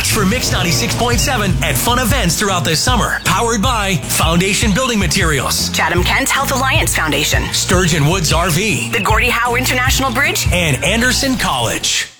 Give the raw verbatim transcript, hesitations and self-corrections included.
Watch for Mix ninety-six point seven at fun events throughout the summer. Powered by Foundation Building Materials, Chatham-Kent Health Alliance Foundation, Sturgeon Woods R V, the Gordie Howe International Bridge, and Anderson College.